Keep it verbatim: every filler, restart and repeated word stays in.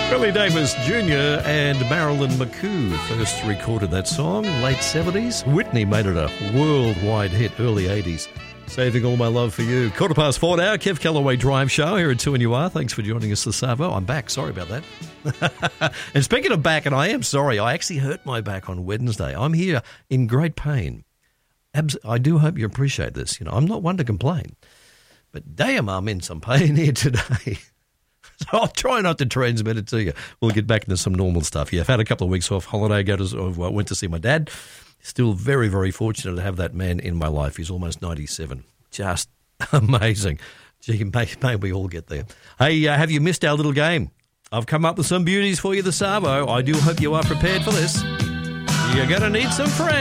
Billy Davis Junior and Marilyn McCoo first recorded that song, late seventies. Whitney made it a worldwide hit, early eighties. Saving All My Love for You. Quarter past four now, Kev Callaway Drive Show here at two and you are. Thanks for joining us this Savo. I'm back. Sorry about that. And speaking of back, and I am sorry, I actually hurt my back on Wednesday. I'm here in great pain. Abs- I do hope you appreciate this. You know, I'm not one to complain. But damn, I'm in some pain here today. So I'll try not to transmit it to you. We'll get back into some normal stuff. Yeah, I've had a couple of weeks off holiday. Go to, I went to see my dad. Still very, very fortunate to have that man in my life. He's almost ninety-seven. Just amazing. Gee, may, may we all get there. Hey, uh, have you missed our little game? I've come up with some beauties for you this Savo. I do hope you are prepared for this. You're going to need some friends.